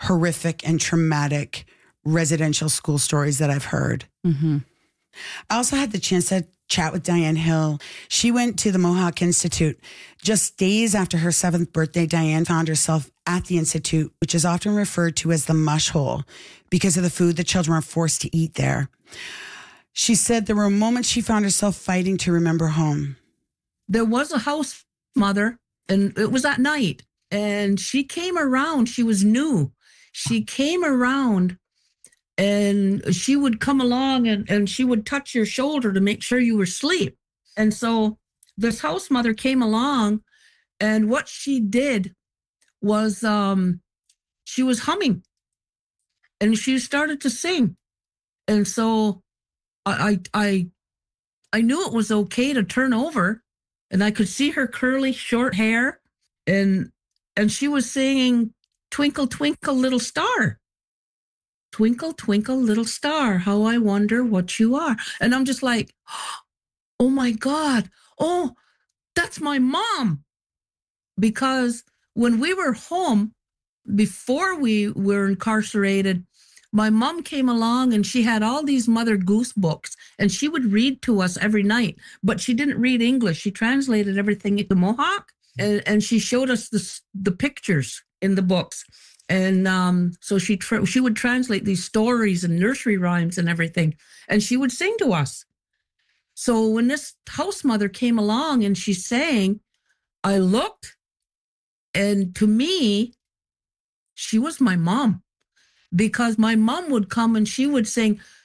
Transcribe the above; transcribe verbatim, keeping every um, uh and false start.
horrific and traumatic residential school stories that I've heard. Mm-hmm. I also had the chance to chat with Diane Hill. She went to the Mohawk Institute. Just days after her seventh birthday, Diane found herself at the Institute, which is often referred to as the mush hole because of the food the children were forced to eat there. She said there were moments she found herself fighting to remember home. There was a house mother, and it was at night, and she came around. She was new. She came around, and she would come along, and, and she would touch your shoulder to make sure you were asleep. And so this house mother came along, and what she did was um, she was humming, and she started to sing. And so I, I, I knew it was okay to turn over, and I could see her curly short hair, and and she was singing "Twinkle, Twinkle, Little Star." Twinkle, twinkle, little star, how I wonder what you are. And I'm just like, oh my God, oh, that's my mom. Because when we were home, before we were incarcerated, my mom came along and she had all these Mother Goose books, and she would read to us every night, but she didn't read English. She translated everything into Mohawk, and, and she showed us the, the pictures in the books. And um, so she tra- she would translate these stories and nursery rhymes and everything, and she would sing to us. So when this house mother came along and she sang, I looked, and to me, she was my mom. Because my mom would come and she would sing,